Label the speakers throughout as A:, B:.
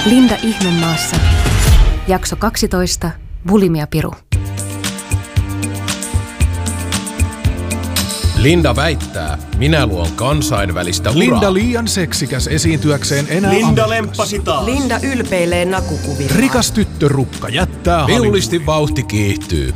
A: Linda Ihmemaassa. Jakso 12. Bulimia Piru.
B: Linda väittää, minä luon kansainvälistä uraa.
C: Linda liian seksikäs esiintyäkseen enää
D: Linda lemppasi taas.
E: Linda ylpeilee nakukuvilla.
C: Rikas tyttörukka jättää
B: Villisti vauhti kiihtyy.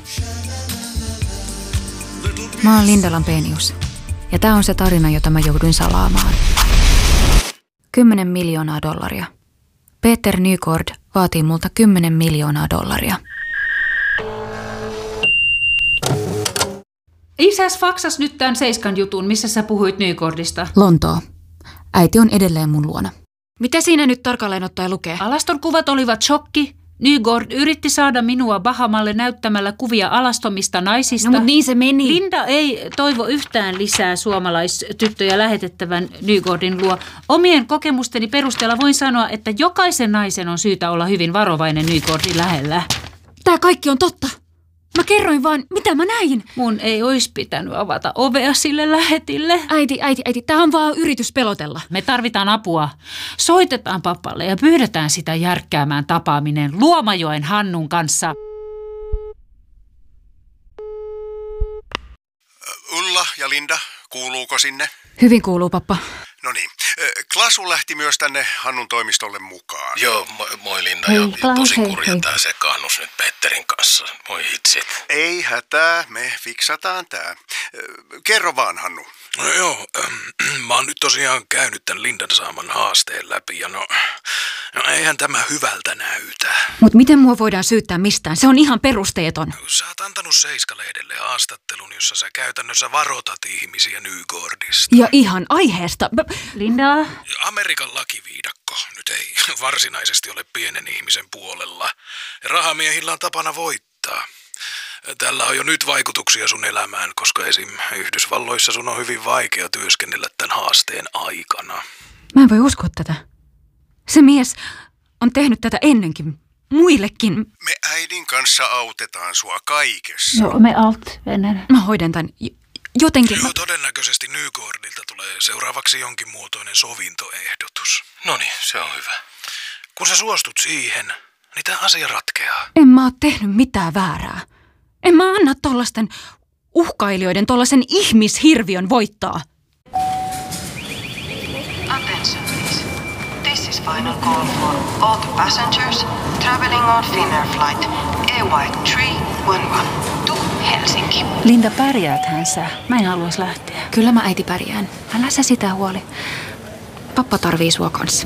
A: Mä oon Linda Lampenius. Ja tää on se tarina, jota mä jouduin salaamaan. 10 miljoonaa dollaria. Peter Nygård vaatii multa 10 miljoonaa dollaria.
F: Isäs faksas nyt tämän Seiskan jutun, missä sä puhuit Nygårdista.
A: Lontoo. Äiti on edelleen mun luona. Mitä siinä nyt tarkalleen ottaen lukee?
F: Alaston kuvat olivat shokki. Nygård yritti saada minua Bahamalle näyttämällä kuvia alastomista naisista.
A: No, mutta niin se meni.
F: Linda ei toivo yhtään lisää suomalaistyttöjä lähetettävän Nygårdin luo. Omien kokemusteni perusteella voin sanoa, että jokaisen naisen on syytä olla hyvin varovainen Nygårdin lähellä.
A: Tää kaikki on totta. Mä kerroin vaan, mitä mä näin.
F: Mun ei olisi pitänyt avata ovea sille lähetille.
A: Äiti, tää on vaan yritys pelotella.
F: Me tarvitaan apua. Soitetaan papalle ja pyydetään sitä järkkäämään tapaaminen Luomajoen Hannun kanssa.
G: Ulla ja Linda, kuuluuko sinne?
A: Hyvin kuuluu, pappa.
G: No niin. Klasu lähti myös tänne Hannun toimistolle mukaan.
B: Joo, moi Linda.
A: Hei,
B: ja
A: Klaus,
B: tosi
A: hei,
B: kurja
A: hei.
B: tää sekaannus nyt Petterin kanssa. Moi hitsit.
G: Ei hätää, me fiksataan tää. Kerro vaan, Hannu.
H: No joo, mä oon nyt tosiaan käynyt tän Lindan saaman haasteen läpi ja no eihän tämä hyvältä näytä.
A: Mut miten mua voidaan syyttää mistään? Se on ihan perusteeton.
H: Sä oot antanut Seiska-lehdelle haastattelun, jossa sä käytännössä varoitat ihmisiä Nygårdista.
A: Ja ihan aiheesta.
F: Linda?
H: Amerikan lakiviidakko nyt ei varsinaisesti ole pienen ihmisen puolella. Rahamiehillä on tapana voittaa. Tällä on jo nyt vaikutuksia sun elämään, koska esim. Yhdysvalloissa sun on hyvin vaikea työskennellä tämän haasteen aikana.
A: Mä en voi uskoa tätä. Se mies on tehnyt tätä ennenkin. Muillekin.
G: Me äidin kanssa autetaan sua kaikessa.
F: Joo, me ennen.
A: Mä hoidan tän jotenkin.
H: Joo, todennäköisesti Nygårdilta tulee seuraavaksi jonkin muotoinen sovintoehdotus.
B: Noniin, se on hyvä.
H: Kun sä suostut siihen, niin tää asia ratkeaa.
A: En mä oo tehnyt mitään väärää. En mä anna tollasten uhkailijoiden, tollasen ihmishirviön voittaa.
I: Attention please. This is final call for all the passengers traveling on Finnair flight EY311 to Helsinki.
F: Linda, pärjääthän sä? Mä en haluais lähteä.
A: Kyllä mä äiti pärjään. Älä sä sitä huoli. Pappa tarvii sua kanssa.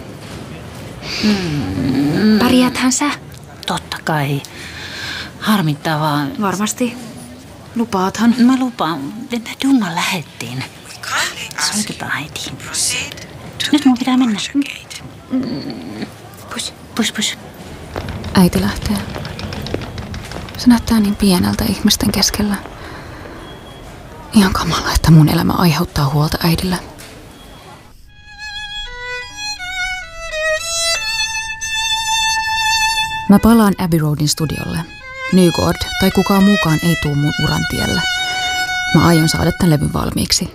A: Pärjääthän sä?
F: Totta kai. Harmittaa vaan.
A: Varmasti. Lupaathan.
F: Mä lupaan. Dunga lähettiin. Soitetaan äitiin. Nyt mun pitää mennä. Pus.
A: Äiti lähtee. Se näyttää niin pieneltä ihmisten keskellä. Ihan kamala, että mun elämä aiheuttaa huolta äidille. Mä palaan Abbey Roadin studiolle. Nygård tai kukaan muukaan ei tuu mun uran tielle. Mä aion saada tän levyn valmiiksi.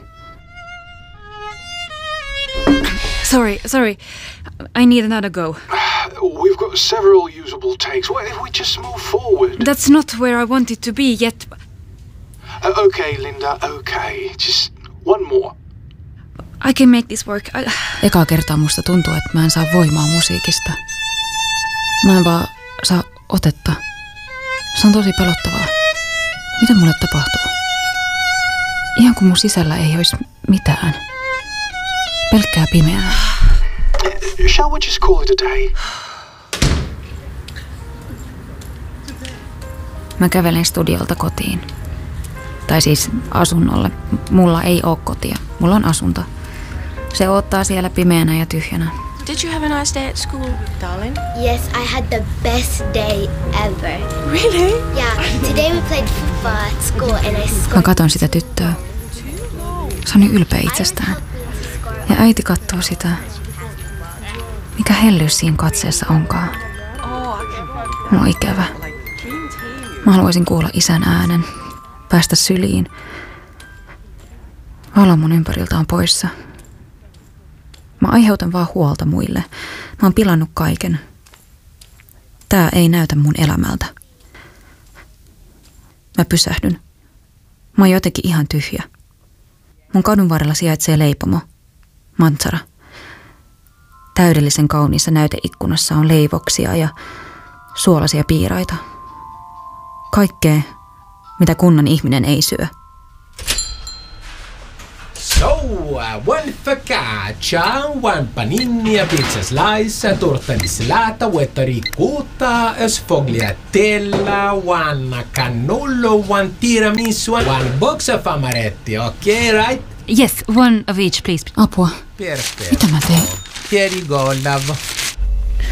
A: Sorry. I need another go.
C: We've got several usable takes. What if we just move forward?
A: That's not where I wanted to be yet.
C: Okay, Linda, okay. Just one more.
A: I can make this work. Ekaa kertaa musta tuntuu, että mä en saa voimaa musiikista. Mä en vaan saa otetta. Se on tosi pelottavaa. Mitä mulle tapahtuu? Ihan kuin mun sisällä ei olisi mitään. Pelkkää pimeää.
C: Shall we just call it a day?
A: Mä kävelen studiolta kotiin. Tai siis asunnolle. Mulla ei oo kotia. Mulla on asunto. Se odottaa siellä pimeänä ja tyhjänä.
J: Did you have a nice day at school, darling?
K: Yes, I had the best day ever.
J: Really?
K: Yeah, today we played football at school and I
A: Mä
K: scored.
A: katon sitä tyttöä. Se on niin ylpeä itsestään. Ja äiti katsoo sitä. Mikä hellyys siinä katseessa onkaan. Mulla on ikävä. Mä haluaisin kuulla isän äänen. Päästä syliin. Valo mun ympäriltä on poissa. Mä aiheutan vaan huolta muille. Mä oon pilannut kaiken. Tää ei näytä mun elämältä. Mä pysähdyn. Mä oon jotenkin ihan tyhjä. Mun kadun varrella sijaitsee leipomo. Mantsara. Täydellisen kauniissa näyteikkunassa on leivoksia ja suolaisia piiraita. Kaikkea, mitä kunnan ihminen ei syö.
B: So, one focaccia, one panini, pizza slice, torta di salata, uetta ricotta, sfogliatella, one cannolo, one tiramisu, one box of amaretti, okay, right?
F: Yes, one of each, please.
A: Apua.
B: Perfetto.
A: Mitä mä teen?
B: Here you go, love.